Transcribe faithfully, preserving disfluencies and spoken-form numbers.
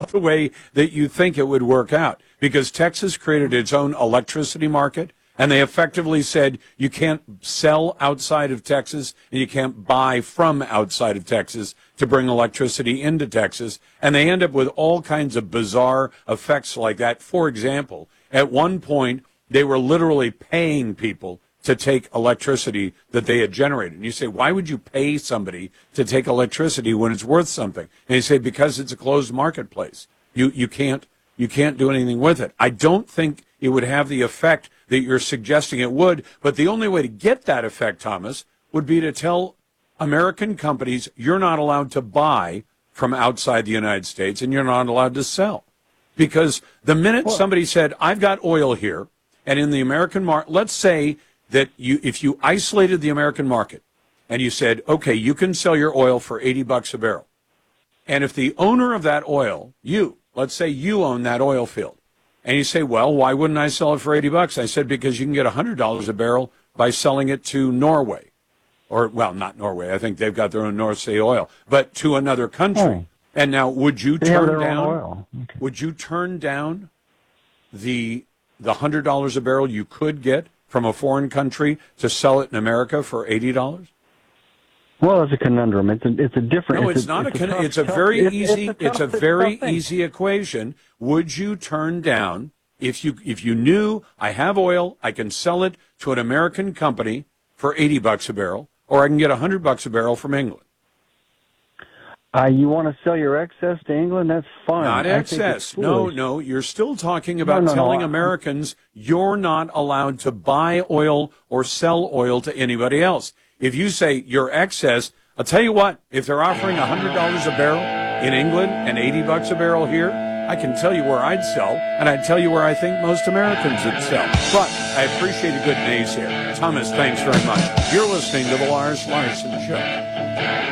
the way that you think it would work out, because Texas created its own electricity market, and they effectively said you can't sell outside of Texas and you can't buy from outside of Texas to bring electricity into Texas. And they end up with all kinds of bizarre effects like that. For example, at one point, they were literally paying people to take electricity that they had generated. And you say, why would you pay somebody to take electricity when it's worth something? And you say, because it's a closed marketplace. You, you can't, you can't do anything with it. I don't think it would have the effect that you're suggesting it would, but the only way to get that effect, Thomas, would be to tell American companies you're not allowed to buy from outside the United States and you're not allowed to sell. Because the minute well, somebody said, I've got oil here, and in the American market, let's say that you, if you isolated the American market and you said, okay, you can sell your oil for eighty bucks a barrel. And if the owner of that oil, you, let's say you own that oil field, and you say, well, why wouldn't I sell it for eighty bucks? I said, because you can get one hundred dollars a barrel by selling it to Norway. Or, well, not Norway. I think they've got their own North Sea oil, but to another country. Oh. And now, would you they turn down, oil. Okay. would you turn down the, the one hundred dollars a barrel you could get from a foreign country to sell it in America for eighty dollars? Well, it's a conundrum. It's a, it's a different. No, it's, it's a, not it's a. Con- tough, it's a tough, very it's, easy. It's a, tough, it's a it's very tough easy equation. Would you turn down if you if you knew I have oil, I can sell it to an American company for eighty bucks a barrel, or I can get a hundred bucks a barrel from England? Uh, you want to sell your excess to England? That's fine. Not I excess. No, no. You're still talking about no, no, telling no. Americans you're not allowed to buy oil or sell oil to anybody else. If you say your excess, I'll tell you what, if they're offering one hundred dollars a barrel in England and eighty bucks a barrel here, I can tell you where I'd sell, and I'd tell you where I think most Americans would sell. But I appreciate a good nays here. Thomas, thanks very much. You're listening to The Lars Larson Show.